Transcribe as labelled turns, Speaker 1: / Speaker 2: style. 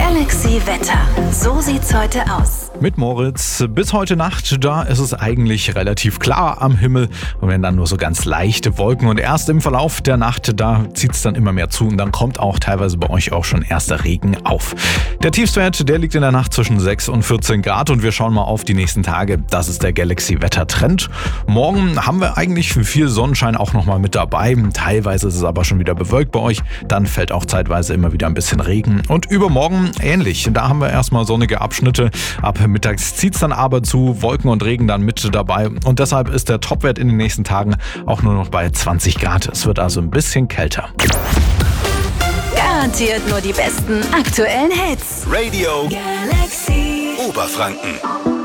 Speaker 1: Galaxy Wetter. So sieht's heute aus.
Speaker 2: Mit Moritz. Bis heute Nacht, da ist es eigentlich relativ klar am Himmel und wenn dann nur so ganz leichte Wolken und erst im Verlauf der Nacht, da zieht es dann immer mehr zu und dann kommt auch teilweise bei euch auch schon erster Regen auf. Der Tiefstwert, der liegt in der Nacht zwischen 6 und 14 Grad und wir schauen mal auf die nächsten Tage. Das ist der Galaxy Wetter Trend. Morgen haben wir eigentlich viel Sonnenschein auch nochmal mit dabei. Teilweise ist es aber schon wieder bewölkt bei euch. Dann fällt auch zeitweise immer wieder ein bisschen Regen. Und übermorgen ähnlich. Da haben wir erstmal sonnige Abschnitte. Ab mittags zieht es dann aber zu, Wolken und Regen dann mit dabei. Und deshalb ist der Topwert in den nächsten Tagen auch nur noch bei 20 Grad. Es wird also ein bisschen kälter.
Speaker 1: Garantiert nur die besten aktuellen Hits.
Speaker 3: Radio
Speaker 1: Galaxy
Speaker 3: Oberfranken.